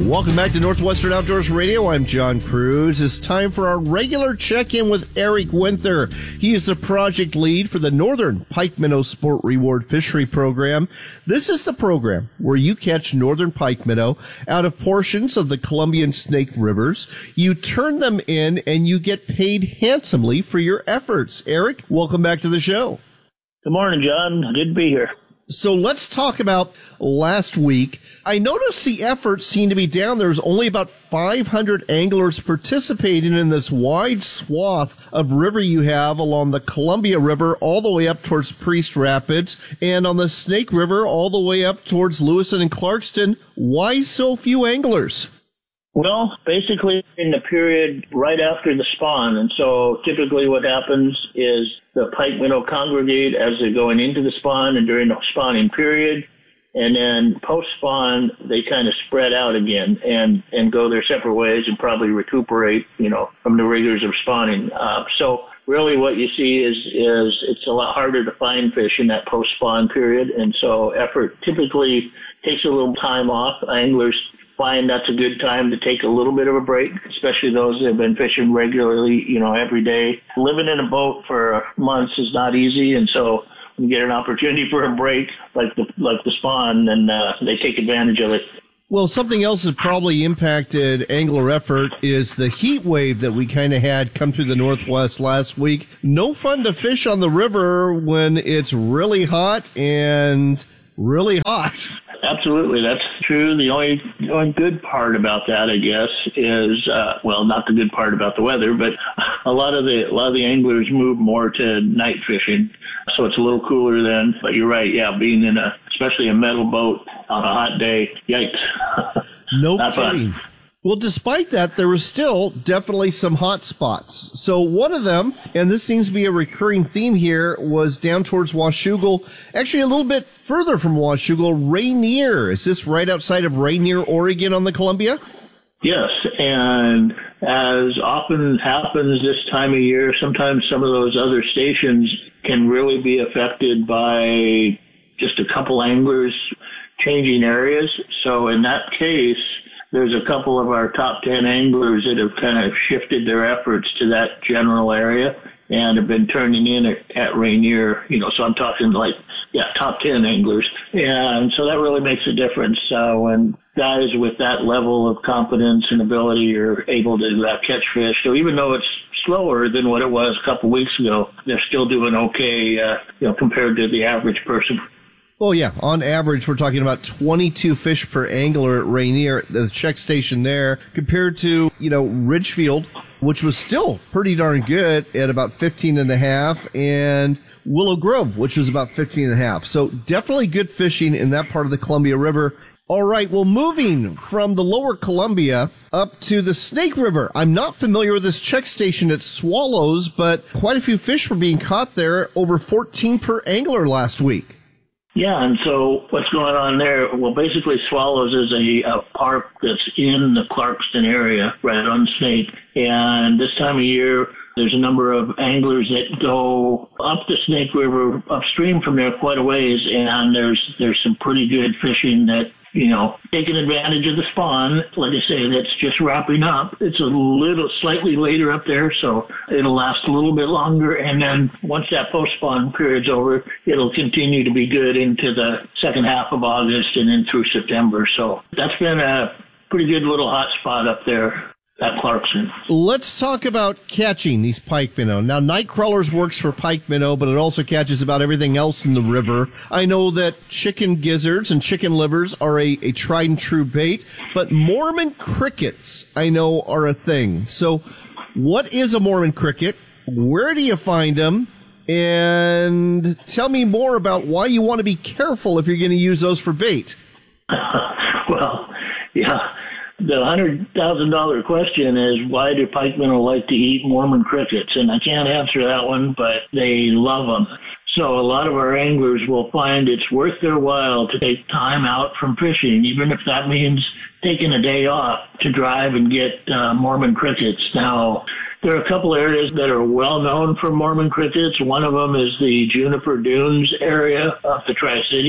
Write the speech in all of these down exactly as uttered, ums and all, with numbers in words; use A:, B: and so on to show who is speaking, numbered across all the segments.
A: Welcome back to Northwestern Outdoors Radio. I'm John Cruz. It's time for our regular check-in with Eric Winther. He is the project lead for the Northern Pike Minnow Sport Reward Fishery Program. This is the program where you catch northern pike minnow out of portions of the Columbia and Snake Rivers. You turn them in and you get paid handsomely for your efforts. Eric, welcome back to the show.
B: Good morning, John. Good to be here.
A: So let's talk about last week. I noticed the efforts seemed to be down. There's only about five hundred anglers participating in this wide swath of river you have along the Columbia River all the way up towards Priest Rapids and on the Snake River all the way up towards Lewiston and Clarkston. Why so few anglers?
B: Well, basically in the period right after the spawn. And so typically what happens is the pike minnow congregate as they're going into the spawn and during the spawning period. And then post-spawn, they kind of spread out again and, and go their separate ways and probably recuperate, you know, from the rigors of spawning. Uh, so really what you see is, is it's a lot harder to find fish in that post-spawn period. And so effort typically takes a little time off. Anglers find that's a good time to take a little bit of a break, especially those that have been fishing regularly, you know, every day. Living in a boat for months is not easy, and so when you get an opportunity for a break, like the like the spawn, then uh, they take advantage of it.
A: Well, something else that probably impacted angler effort is the heat wave that we kind of had come through the Northwest last week. No fun to fish on the river when it's really hot and really hot.
B: Absolutely, that's true. The only, the only good part about that, I guess, is uh, well, not the good part about the weather, but a lot of the a lot of the anglers move more to night fishing, so it's a little cooler then. But you're right, yeah, being in a especially a metal boat on a hot day, yikes.
A: No kidding. Fun. Well, despite that, there was still definitely some hot spots. So one of them, and this seems to be a recurring theme here, was down towards Washougal, actually a little bit further from Washougal, Rainier. Is this right outside of Rainier, Oregon on the Columbia?
B: Yes, and as often happens this time of year, sometimes some of those other stations can really be affected by just a couple anglers changing areas. So in that case, there's a couple of our top ten anglers that have kind of shifted their efforts to that general area and have been turning in at, at Rainier, you know, so I'm talking like, yeah, top ten anglers. And so that really makes a difference uh, when guys with that level of confidence and ability are able to uh, catch fish. So even though it's slower than what it was a couple weeks ago, they're still doing okay, uh, you know, compared to the average person.
A: Well, yeah, on average, we're talking about twenty-two fish per angler at Rainier, the check station there, compared to, you know, Ridgefield, which was still pretty darn good at about fifteen and a half, and Willow Grove, which was about fifteen and a half. So definitely good fishing in that part of the Columbia River. All right, well, moving from the lower Columbia up to the Snake River. I'm not familiar with this check station at Swallows, but quite a few fish were being caught there, over fourteen per angler last week.
B: Yeah, and so what's going on there? Well, basically Swallows is a, a park that's in the Clarkston area, right on Snake. And this time of year, there's a number of anglers that go up the Snake River, upstream from there quite a ways, and there's there's some pretty good fishing that, you know, taking advantage of the spawn. Like I say, that's just wrapping up. It's a little slightly later up there, so it'll last a little bit longer. And then once that post-spawn period's over, it'll continue to be good into the second half of August and then through September. So that's been a pretty good little hot spot up there at Clarkston.
A: Let's talk about catching these pike minnow. Now, Night Crawlers works for pike minnow, but it also catches about everything else in the river. I know that chicken gizzards and chicken livers are a, a tried and true bait, but Mormon crickets, I know, are a thing. So what is a Mormon cricket? Where do you find them? And tell me more about why you want to be careful if you're going to use those for bait.
B: Well, yeah. The one hundred thousand dollars question is, why do pike minnow like to eat Mormon crickets? And I can't answer that one, but they love them. So a lot of our anglers will find it's worth their while to take time out from fishing, even if that means taking a day off to drive and get uh, Mormon crickets. Now, there are a couple areas that are well known for Mormon crickets. One of them is the Juniper Dunes area of the Tri-Cities.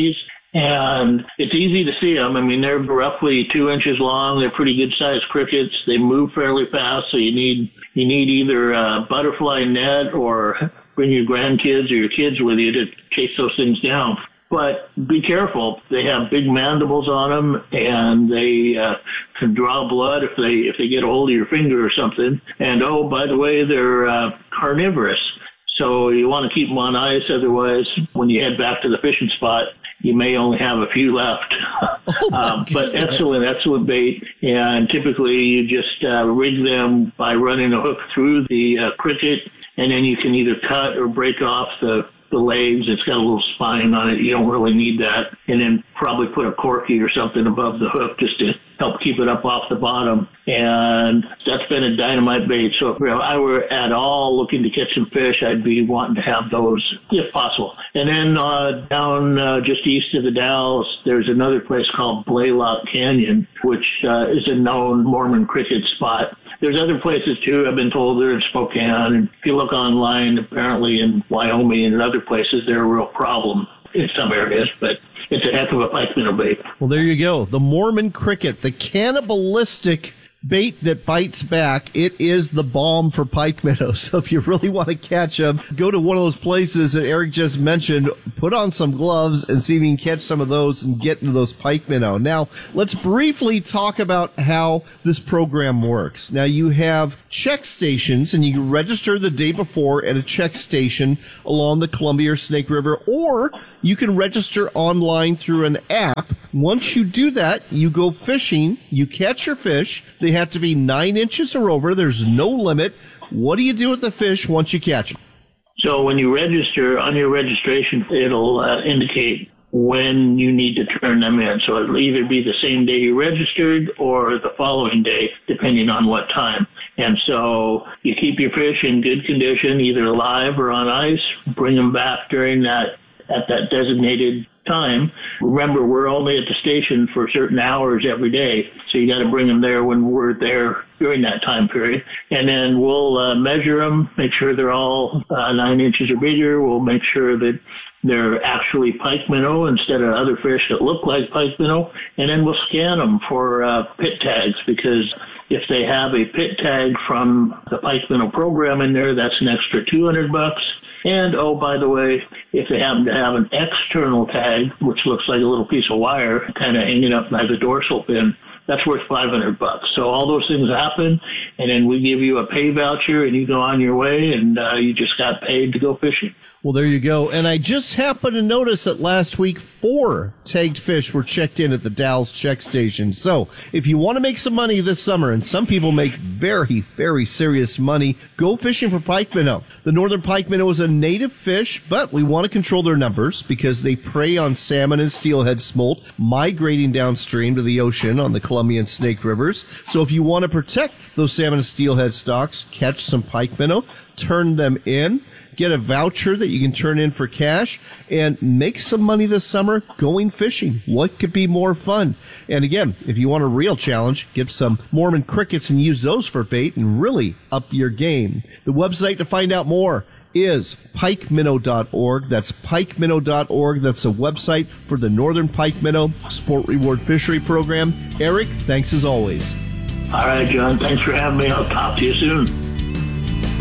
B: And it's easy to see them. I mean, they're roughly two inches long. They're pretty good-sized crickets. They move fairly fast, so you need you need either a butterfly net or bring your grandkids or your kids with you to chase those things down. But be careful. They have big mandibles on them, and they uh, can draw blood if they if they get a hold of your finger or something. And, oh, by the way, they're uh, carnivorous. So you want to keep them on ice. Otherwise, when you head back to the fishing spot, you may only have a few left.
A: Oh
B: um, but excellent, excellent bait. And typically you just uh, rig them by running a hook through the uh, cricket, and then you can either cut or break off the the legs. It's got a little spine on it. You don't really need that. And then probably put a corky or something above the hook just to help keep it up off the bottom. And that's been a dynamite bait. So if I were at all looking to catch some fish, I'd be wanting to have those if possible. And then uh, down uh, just east of the Dalles, there's another place called Blaylock Canyon, which uh, is a known Mormon cricket spot. There's other places, too. I've been told they're in Spokane. And if you look online, apparently in Wyoming and other places, they're a real problem in some areas. But it's a heck of a pike minnow bait.
A: Well, there you go. The Mormon cricket, the cannibalistic bait that bites back. It is the balm for pike minnows. So if you really want to catch them, go to one of those places that Eric just mentioned, put on some gloves and see if you can catch some of those and get into those pike minnow. Now, let's briefly talk about how this program works. Now, you have check stations, and you can register the day before at a check station along the Columbia or Snake River, or you can register online through an app. Once you do that, you go fishing, you catch your fish. They have to be nine inches or over. There's no limit. What do you do with the fish once you catch them?
B: So when you register, on your registration, it'll uh, indicate when you need to turn them in. So it'll either be the same day you registered or the following day, depending on what time. And so you keep your fish in good condition, either live or on ice, bring them back during that at that designated time. Remember, we're only at the station for certain hours every day, so you got to bring them there when we're there during that time period. And then we'll uh, measure them, make sure they're all uh, nine inches or bigger. We'll make sure that they're actually pike minnow instead of other fish that look like pike minnow. And then we'll scan them for uh, pit tags, because if they have a pit tag from the pike minnow program in there, that's an extra two hundred bucks. And, oh, by the way, if they happen to have an external tag, which looks like a little piece of wire kind of hanging up by the dorsal fin, that's worth five hundred bucks. So all those things happen, and then we give you a pay voucher, and you go on your way, and uh, you just got paid to go fishing.
A: Well, there you go. And I just happened to notice that last week, four tagged fish were checked in at the Dalles check station. So if you want to make some money this summer, and some people make very, very serious money, go fishing for pike minnow. The northern pike minnow is a native fish, but we want to control their numbers because they prey on salmon and steelhead smolt migrating downstream to the ocean on the Columbia and Snake Rivers. So if you want to protect those salmon and steelhead stocks, catch some pike minnow, turn them in, get a voucher that you can turn in for cash, and make some money this summer going fishing. What could be more fun? And again, if you want a real challenge, get some Mormon crickets and use those for bait and really up your game. The website to find out more is pike minnow dot org. That's pike minnow dot org. That's a website for the Northern Pike Minnow Sport Reward Fishery Program. Eric, thanks as always.
B: All right, John. Thanks for having me. I'll talk to you soon.